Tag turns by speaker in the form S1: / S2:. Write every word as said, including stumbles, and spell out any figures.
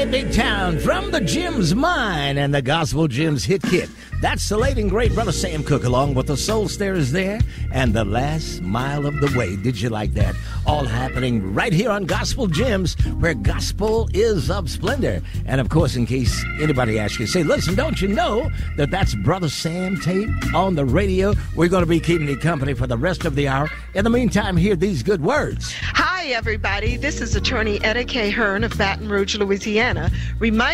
S1: big town, from the Jim's Mine and the Gospel Jim's Hit Kit. That's the late and great Brother Sam Cooke, along with the Soul Stirrers there and the Last Mile of the Way. Did you like that? All happening right here on Gospel Jim's, where gospel is of splendor. And, of course, in case anybody asks you, say, listen, don't you know that that's Brother Sam Tate on the radio? We're going to be keeping you company for the rest of the hour. In the meantime, hear these good words.
S2: Hi, everybody. This is attorney Etta K. Hearn of Baton Rouge, Louisiana. Remind